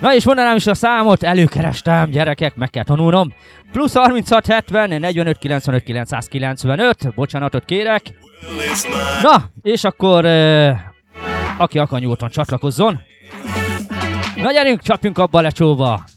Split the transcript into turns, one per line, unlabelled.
Na és mondanám is a számot, előkerestem, gyerekek, meg kell tanulnom. Plusz 36 70 45 95 995, bocsánatot kérek. Na, és akkor aki akar nyugodtan csatlakozzon. Na gyerünk, csapjunk abba a lecsóba.